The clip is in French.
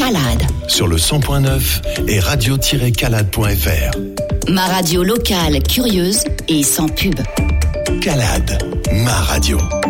Calade. Sur le 100.9 et radio-calade.fr. Ma radio locale, curieuse et sans pub. Calade, ma radio.